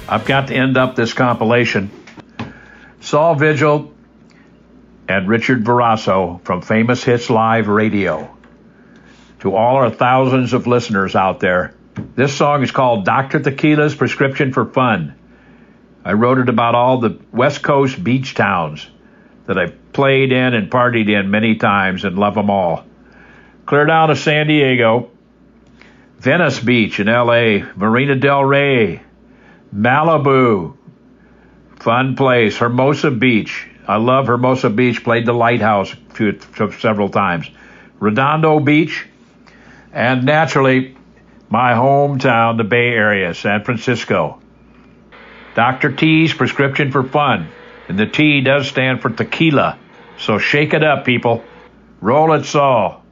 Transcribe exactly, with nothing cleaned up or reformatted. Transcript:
I've got to end up this compilation. Saul Vigil and Richard Verasso from Famous Hits Live Radio. To all our thousands of listeners out there, this song is called Doctor Tequila's Prescription for Fun. I wrote it about all the West Coast beach towns that I've played in and partied in many times and love them all. Clear down to San Diego, Venice Beach in L A, Marina del Rey, Malibu, fun place, Hermosa Beach. I love Hermosa Beach, played the Lighthouse a few, several times. Redondo Beach, and naturally, my hometown, the Bay Area, San Francisco. Doctor T's Prescription for Fun. And the T does stand for tequila. So shake it up, people. Roll it, Saul.